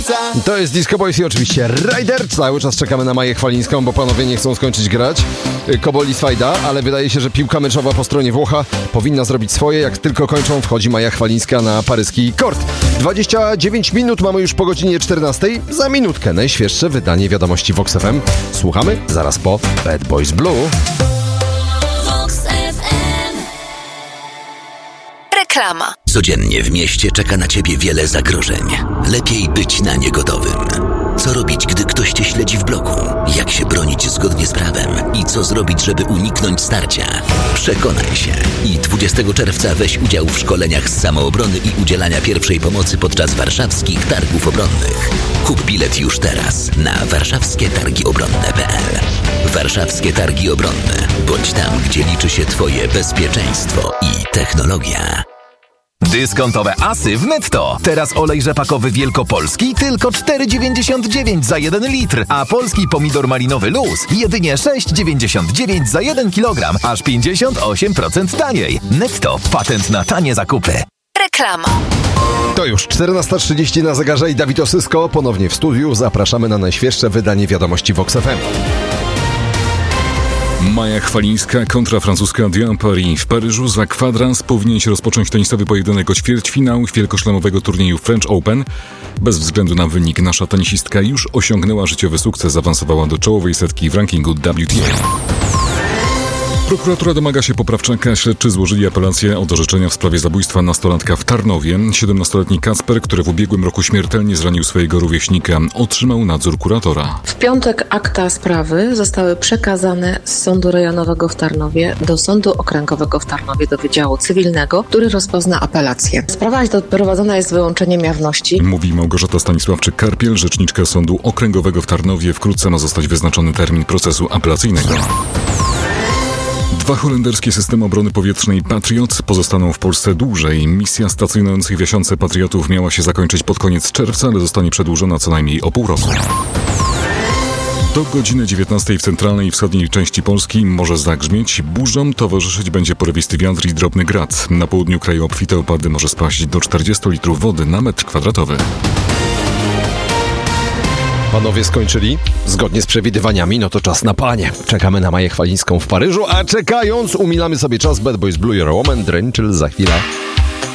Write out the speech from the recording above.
To jest Disco Boys i oczywiście Rider. Cały czas czekamy na Maję Chwalińską, bo panowie nie chcą skończyć grać. Koboli Swajda, ale wydaje się, że piłka meczowa po stronie Włocha powinna zrobić swoje. Jak tylko kończą, wchodzi Maja Chwalińska na paryski kort. 29 minut mamy już po godzinie 14. Za minutkę najświeższe wydanie wiadomości Vox FM. Słuchamy zaraz po Bad Boys Blue. Reklama. Codziennie w mieście czeka na ciebie wiele zagrożeń. Lepiej być na nie gotowym. Co robić, gdy ktoś cię śledzi w bloku? Jak się bronić zgodnie z prawem? I co zrobić, żeby uniknąć starcia? Przekonaj się. I 20 czerwca weź udział w szkoleniach z samoobrony i udzielania pierwszej pomocy podczas warszawskich targów obronnych. Kup bilet już teraz na warszawskietargiobronne.pl. Warszawskie Targi Obronne. Bądź tam, gdzie liczy się twoje bezpieczeństwo i technologia. Dyskontowe asy w Netto. Teraz olej rzepakowy wielkopolski tylko 4,99 za 1 litr, a polski pomidor malinowy Luz jedynie 6,99 za 1 kilogram, aż 58% taniej. Netto. Patent na tanie zakupy. Reklama. To już 14:30 na zegarze i Dawid Osysko ponownie w studiu. Zapraszamy na najświeższe wydanie wiadomości Vox FM. Maja Chwalińska kontra francuska Diane Paris. W Paryżu za kwadrans powinien się rozpocząć tenisowy pojedynek o ćwierćfinał wielkoszlemowego turnieju French Open. Bez względu na wynik nasza tenisistka już osiągnęła życiowy sukces, awansowała do czołowej setki w rankingu WTA. Prokuratura domaga się poprawczaka. Śledczy złożyli apelację od orzeczenia w sprawie zabójstwa nastolatka w Tarnowie. 17-letni Kacper, który w ubiegłym roku śmiertelnie zranił swojego rówieśnika, otrzymał nadzór kuratora. W piątek akta sprawy zostały przekazane z Sądu Rejonowego w Tarnowie do Sądu Okręgowego w Tarnowie, do Wydziału Cywilnego, który rozpozna apelację. Sprawa prowadzona jest z wyłączeniem jawności. Mówi Małgorzata Stanisławczyk-Karpiel, rzeczniczka Sądu Okręgowego w Tarnowie. Wkrótce ma zostać wyznaczony termin procesu apelacyjnego. 2 holenderskie systemy obrony powietrznej Patriot pozostaną w Polsce dłużej. Misja stacjonujących w Jasiące Patriotów miała się zakończyć pod koniec czerwca, ale zostanie przedłużona co najmniej o pół roku. Do godziny 19 w centralnej i wschodniej części Polski może zagrzmieć. Burzom towarzyszyć będzie porywisty wiatr i drobny grad. Na południu kraju obfite opady, może spaść do 40 litrów wody na metr kwadratowy. Panowie skończyli? Zgodnie z przewidywaniami, no to czas na panie. Czekamy na Maję Chwalińską w Paryżu, a czekając umilamy sobie czas. Bad Boys Blue, You're a Woman, Drenchill za chwilę.